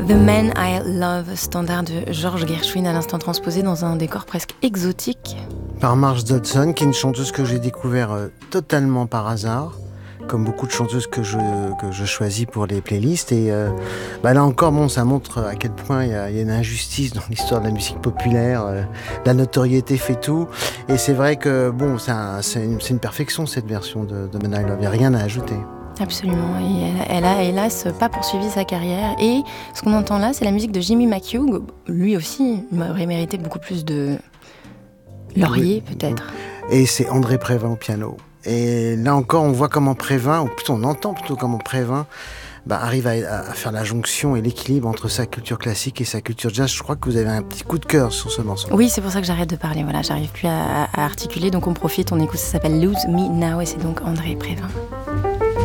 The Man I Love, standard de George Gershwin, à l'instant transposé dans un décor presque exotique. Par Marge Dodson, qui est une chanteuse que j'ai découvert totalement par hasard, comme beaucoup de chanteuses que je choisis pour les playlists. Et là encore, ça montre à quel point il y a une injustice dans l'histoire de la musique populaire. La notoriété fait tout. Et c'est vrai que c'est une perfection, cette version de Man I Love. Il n'y a rien à ajouter. Absolument, et elle a hélas pas poursuivi sa carrière. Et ce qu'on entend là, c'est la musique de Jimmy McHugh. Lui aussi, il aurait mérité beaucoup plus de lauriers, peut-être. Et c'est André Prévin au piano. Et là encore, on voit comment Prévin, ou plutôt on entend plutôt comment Prévin arrive à faire la jonction et l'équilibre entre sa culture classique et sa culture jazz. Je crois que vous avez un petit coup de cœur sur ce morceau. Oui, c'est pour ça que j'arrête de parler. Voilà, j'arrive plus à articuler, donc on profite, on écoute. Ça s'appelle Lose Me Now et c'est donc André Prévin.